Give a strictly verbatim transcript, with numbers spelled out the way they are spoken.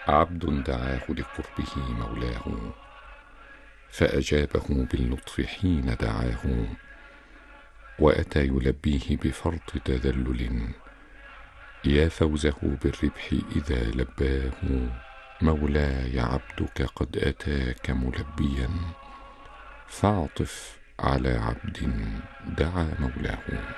عبد دعاه لقربه مولاه، فأجابه باللطف حين دعاه، وأتى يلبيه بفرط تذلل، يا فوزه بالربح إذا لباه. مولاي عبدك قد أتاك ملبيا، فاعطف على عبد دعا مولاه.